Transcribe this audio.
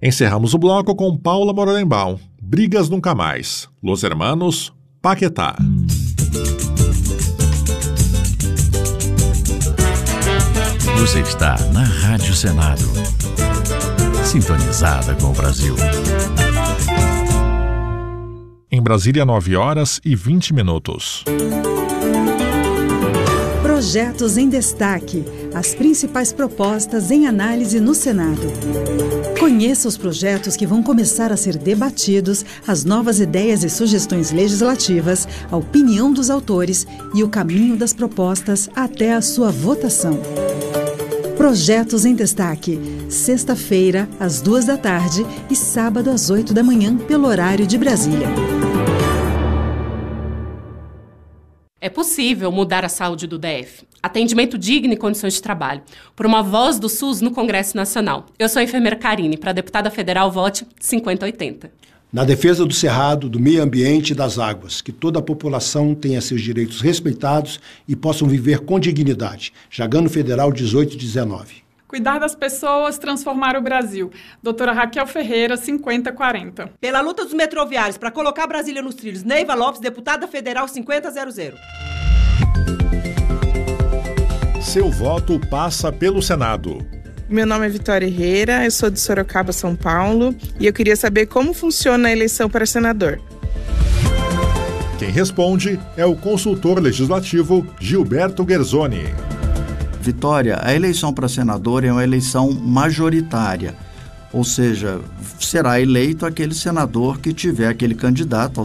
Encerramos o bloco com Paula Morelenbaum, Brigas Nunca Mais, Los Hermanos, Paquetá. Você está na Rádio Senado, sintonizada com o Brasil. Em Brasília, 9h20. Projetos em destaque. As principais propostas em análise no Senado. Conheça os projetos que vão começar a ser debatidos, as novas ideias e sugestões legislativas, a opinião dos autores e o caminho das propostas até a sua votação. Projetos em destaque. Sexta-feira, às 14h e sábado, às 8h, pelo horário de Brasília. É possível mudar a saúde do DF. Atendimento digno e condições de trabalho. Por uma voz do SUS no Congresso Nacional. Eu sou a enfermeira Karine. Para a deputada federal, vote 5080. Na defesa do cerrado, do meio ambiente e das águas. Que toda a população tenha seus direitos respeitados e possam viver com dignidade. Jagano Federal 1819. Cuidar das pessoas, transformar o Brasil. Doutora Raquel Ferreira, 5040. Pela luta dos metroviários para colocar Brasília nos trilhos, Neiva Lopes, deputada federal 5000. Seu voto passa pelo Senado. Meu nome é Vitória Herrera, eu sou de Sorocaba, São Paulo, e eu queria saber como funciona a eleição para senador. Quem responde é o consultor legislativo Gilberto Guerzoni. Vitória, a eleição para senador é uma eleição majoritária, ou seja, será eleito aquele senador que tiver aquele candidato